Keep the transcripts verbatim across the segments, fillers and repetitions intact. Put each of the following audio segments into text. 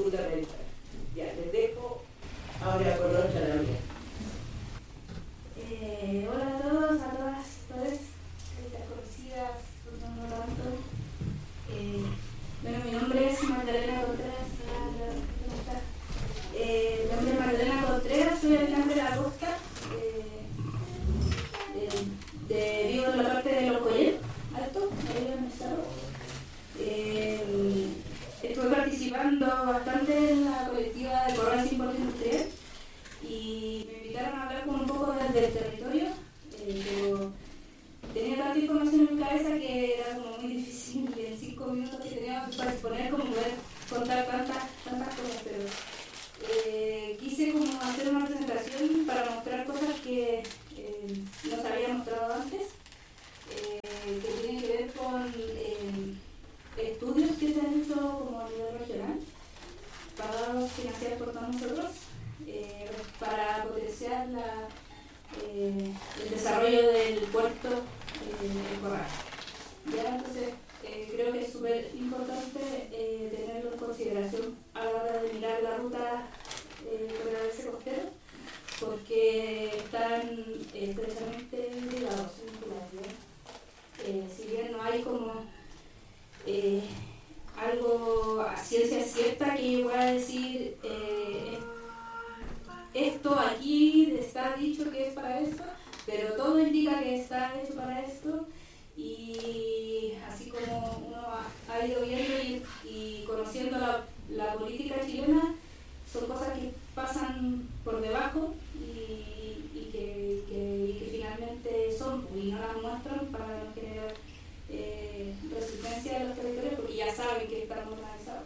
pregunta para esta. Ya, les dejo ahora con otra también. Eh, hola a todos, a todas, todas, caritas conocidas, otros no tanto. Eh, bueno, mi nombre es Magdalena Contreras. ¿Cómo estás? Eh, mi nombre es Magdalena Contreras, soy alcalde de la costa. Eh, de, de, vivo en la parte de Los Coyel, Alto, ahí en el cerro. Eh, estuve participando bastante en la colectiva de Corral sin Puerto Industrial y me invitaron a hablar con un poco desde el territorio, eh, pero tenía tanta información en mi cabeza que era como muy difícil y en cinco minutos que tenía para exponer como poder contar tantas, tantas cosas, pero eh, quise como hacer una presentación para mostrar cosas que eh, no se había mostrado antes, eh, que tienen que ver con eh, estudios que se han hecho como a nivel regional, pagados, financiados por todos nosotros, eh, para potenciar la, eh, el desarrollo del puerto eh, en Corral. Ya, entonces, eh, creo que es súper importante eh, tenerlo en consideración a la hora de mirar la ruta eh, por el avance costero, porque están eh, estrechamente ligados, vinculados. Eh, si bien no hay como eh, algo a ciencia cierta que yo voy a decir eh, esto aquí está dicho que es para esto, pero todo indica que está hecho para esto, y así como uno ha, ha ido viendo y, y conociendo la, la política chilena, son cosas que pasan por debajo y, y, que, que, y que finalmente son, y no las muestran para no generar eh, resistencia de los territorios, porque ya saben que están organizados.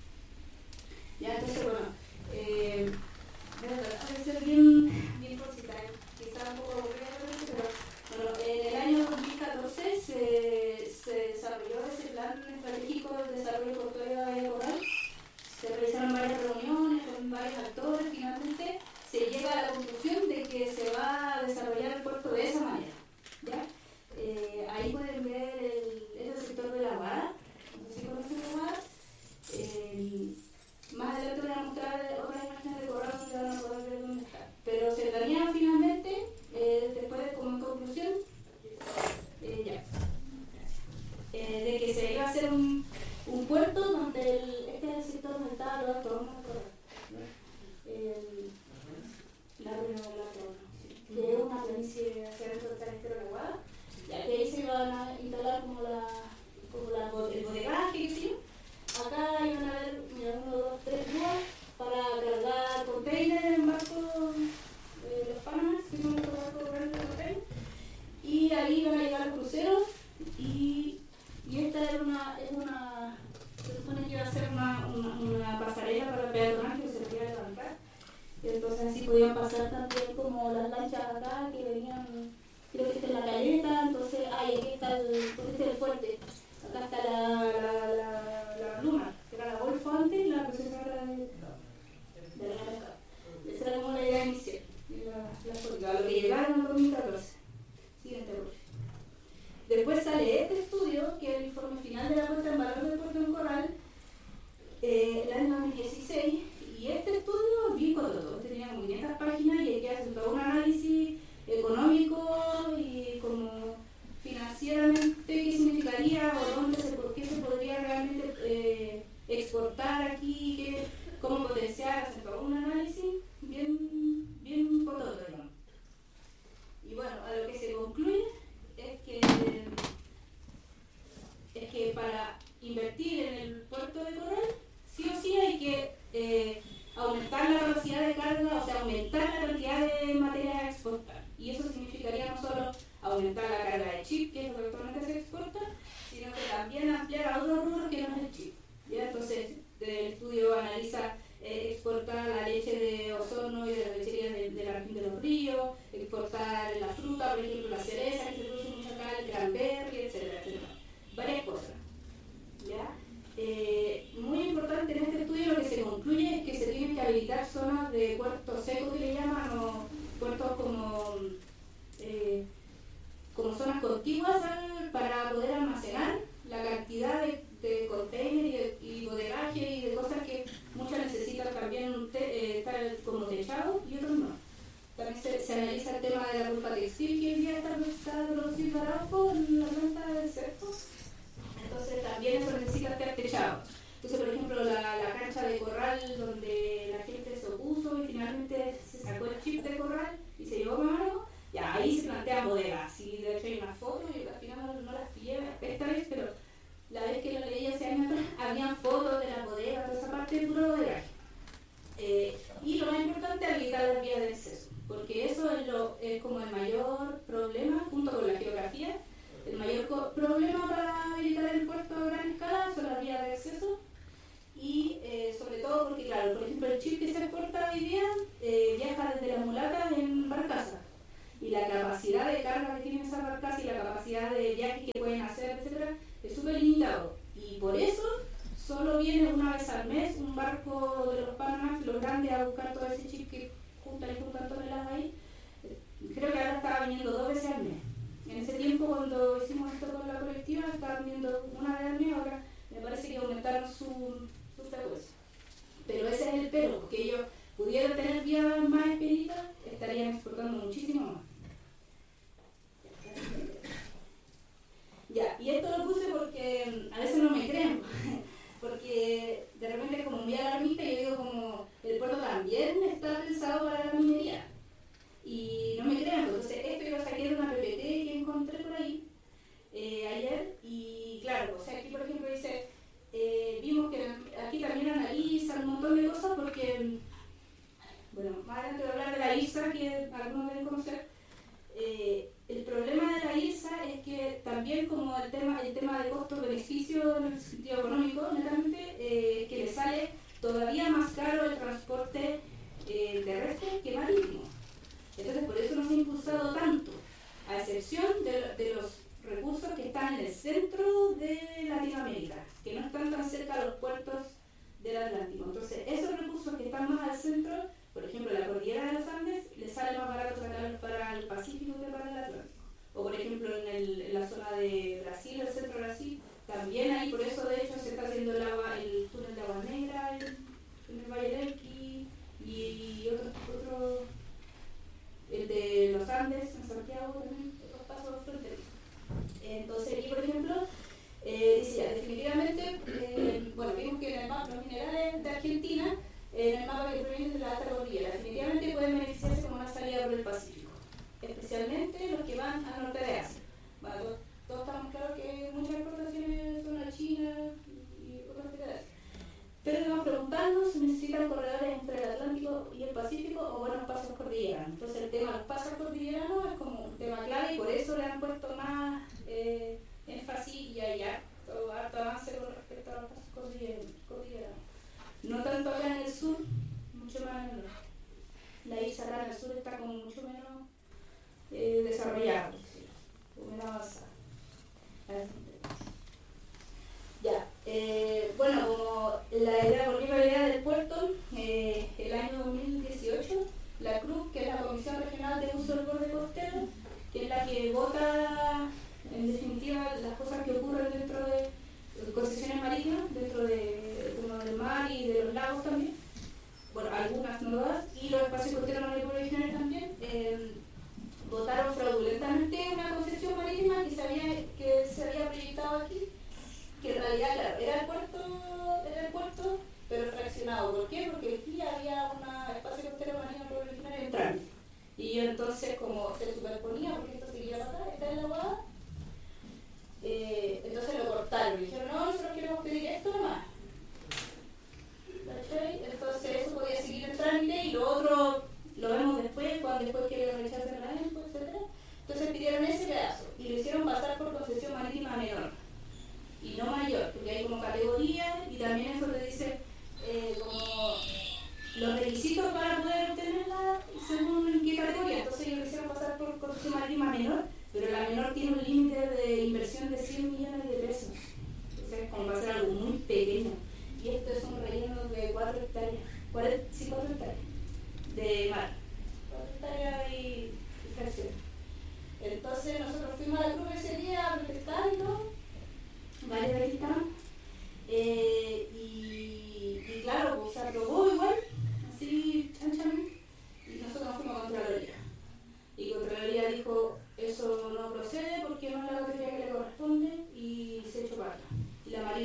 Ya, entonces, bueno, eh, voy a tratar de ser bien, bien concisa, quizás un poco aburrida, pero bueno, en el año dos mil catorce se, se desarrolló ese plan estratégico de desarrollo portuario de Corral. Se realizaron varias reuniones con varios actores, finalmente se llega a la conclusión de que se va a desarrollar el puerto de esa manera. ¿Ya? Eh, ahí pueden ver el, el sector de la Guada, no sé si conocen la Guada. Eh, más adelante voy a mostrar otras imágenes de Corral donde van a poder ver dónde está. Pero se planea finalmente, eh, después de, como en conclusión, eh, ya, eh, de que se iba a hacer un, un puerto donde el, este es el sector donde estaba los tornos de Corral. El, la reunión de la torno, sí, que es una planicie hacia dentro del carretero de la Guada, ya que ahí se iban a instalar como, la, como la, el bodegaje, que sí. Acá iban a haber, mira, uno, dos, tres grúas para cargar containers en barcos de los Panamás, que son los barcos grandes de containers, y ahí iban a llegar los cruceros, y, y esta era una, es una, se supone que iba a ser una, una, una pasarela para peatonal que se podía levantar, y entonces así podían pasar también como las lanchas acá que venían, creo que está en la caleta, entonces, ay, aquí está el, este es el fuerte. Acá está la, la, la, la Luna, que era la Golfo antes, la procesadora de, de la mercado. Esa era como la idea inicial, la, la política, lo que llegaron en dos mil catorce. Siguiente, por favor. Después sale este estudio, que es el informe final de la puesta en valor del puerto en Corral, eh, el año dos mil dieciséis, y este estudio bien cototo, tenía como quinientas páginas y aquí hace todo un análisis económico y como financieramente qué significaría o dónde se, por qué se podría realmente eh, exportar aquí, qué, cómo potenciar, hacer todo un análisis bien, bien cototo, digamos. Y bueno, a lo que se concluye es que, es que para invertir en el puerto de Corral, sí o sí hay que eh, aumentar la velocidad de carga, o sea, aumentar la cantidad de materias a exportar. Y eso significaría no solo aumentar la carga de chip, que es lo que actualmente se exporta, sino que también ampliar a otros rubros que no es el chip. ¿Ya? Entonces, el estudio analiza eh, exportar la leche de Osorno y de las lecherías de, de la región de los ríos, exportar la fruta, por ejemplo, la cereza, que se produce mucho acá, el cranberry, etcétera, etcétera. Varias cosas. ¿Ya? Eh, muy importante en este estudio lo que se concluye es que se tienen que habilitar zonas de puertos secos que le llaman, o puertos como, eh, como zonas contiguas al, para también eso necesita estar techado. Entonces, por ejemplo, la, la cancha de corral donde la gente se opuso y finalmente se sacó el chip de corral y se llevó con algo, ya ahí se plantean bodegas. Y de hecho hay una foto, y al final no, no las pillé esta vez, pero la vez que lo leí hace años atrás, habían fotos de la bodega, toda esa parte de puro bodegaje. Eh, y lo más importante es habilitar las vías de acceso, porque eso es, lo, es como el mayor problema, junto con la geografía, el mayor problema para habilitar el puerto a gran escala son las vías de acceso. Y eh, sobre todo porque, claro, por ejemplo, el chip que se exporta hoy día eh, viaja desde las mulatas en barcaza. Y la capacidad de carga que tienen esas barcazas y la capacidad de viaje que pueden hacer, etcétera, es súper limitado. Y por eso solo viene una vez al mes un barco de los Panamax, los grandes, a buscar todo ese chip que juntan y juntan toneladas ahí. Creo que ahora estaba viniendo dos veces al mes. En ese tiempo, cuando hicimos esto con la colectiva, estaba viniendo una vez al mes, ahora me parece que aumentaron su, su frecuencia. Pero ese es el pero, porque ellos pudieran tener vías más expeditas, estarían exportando muchísimo más. Ya, y esto lo puse porque a veces no me creen, porque de repente es como muy alarmista y yo digo como el puerto también está pensado para la minería. Y no me crean, entonces esto yo lo saqué de una P P T que encontré por ahí eh, ayer, y claro, o sea, aquí por ejemplo dice, eh, vimos que aquí también analizan un montón de cosas porque, bueno, más adelante voy a hablar de la I R S A, que algunos deben conocer. Eh, el problema de la I R S A es que también como el tema, el tema de costo-beneficio en el sentido económico, netamente, eh, que le sale todavía más caro el transporte eh, terrestre que marítimo. Entonces por eso no se ha impulsado tanto, a excepción de, de los recursos que están en el centro de Latinoamérica, que no están tan cerca de los puertos del Atlántico. Entonces esos recursos que están más al centro, por ejemplo la cordillera de los Andes, les sale más barato sacarlos para el Pacífico que para el Atlántico. O por ejemplo en, el, en la zona de Brasil, el centro de Brasil, también ahí, por eso de hecho se está haciendo el, agua, el túnel de Agua Negra en, en el Valle del Elqui y, y otros otro, el de los Andes en Santiago también, otros pasos fronterizos. Entonces aquí por ejemplo eh, decía definitivamente, eh, bueno, vimos que en el mapa los minerales de Argentina, eh, en el mapa que proviene de la alta cordillera, definitivamente pueden beneficiarse como una salida por el Pacífico, especialmente los que van al norte de Asia. Bueno, todos, todos estamos claros que muchas exportaciones son a China y otras partes de Asia. Pero debemos preguntarnos si necesitan corredores entre el Atlántico y el Pacífico o buenos pasos cordilleranos. Entonces el tema de los pasos cordilleranos es como un tema clave y por eso le han puesto más eh, énfasis y hay harto, harto avance con respecto a los pasos cordilleranos. No tanto acá en el sur, mucho más en el norte. La isla acá en el sur está como mucho menos eh, desarrollada, o menos avanzada. Ya, eh, bueno, como la idea, volviendo a la idea del puerto, eh, el año dos mil dieciocho, la C R U C, que es la Comisión Regional de Uso del Borde Costero, que es la que vota, en definitiva, las cosas que ocurren dentro de concesiones marítimas, dentro de, como del mar y de los lagos también, bueno, algunas no todas, y los espacios costeros marinos también, eh, votaron fraudulentamente una concesión marítima que se había, que se había proyectado aquí, que en realidad, claro, era el puerto, era el puerto, pero fraccionado. ¿Por qué? Porque aquí había un espacio costero marino originario en trámite. Y yo entonces, como se superponía, porque esto seguía para acá, está en la guada, eh, entonces lo cortaron. Y dijeron, no, nosotros queremos pedir esto nomás. ¿Cachai? Entonces eso podía seguir en trámite y lo otro lo vemos después, cuando después que lo rechacen la ENPO, etcétera. Entonces pidieron ese pedazo y lo hicieron pasar por concesión marítima menor y no mayor, porque hay como categoría y también eso te dice eh, como los requisitos para poder obtenerla según en qué categoría. Entonces ellos lo hicieron pasar por concesión marítima menor, pero la menor tiene un límite de inversión de cien millones de pesos. Entonces como va a ser algo muy pequeño. Y esto es un relleno de cuatro hectáreas, cuatro, sí, cuatro hectáreas de mar, cuatro hectáreas y, y fracción. Entonces nosotros fuimos a la cruz ese día a protestar y todo, varios de aquí estaban, eh, y, y claro, pues se aprobó igual, así chanchamente, y nosotros nos fuimos a Contraloría. Y Contraloría dijo, eso no procede porque no es la categoría que le corresponde, y se echó para atrás. Y la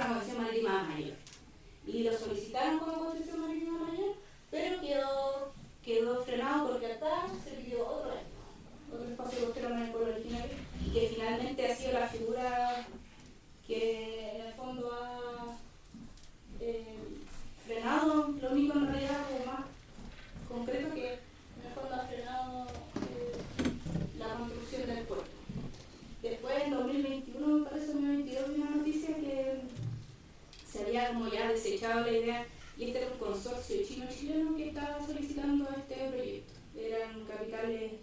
una concesión marítima mayor. Y lo solicitaron como concesión marítima mayor, pero quedó, quedó frenado porque acá se pidió otro año, otro espacio costero en el pueblo originario, y que finalmente ha sido la figura que en el fondo ha eh, frenado, lo único en realidad como más concreto que en el fondo ha frenado eh, la construcción del puerto. Después en dos mil veintiuno, me parece, dos mil veintidós, vi una noticia que se había como ya desechado la idea, y este era un consorcio chino-chileno que estaba solicitando este proyecto. Eran capitales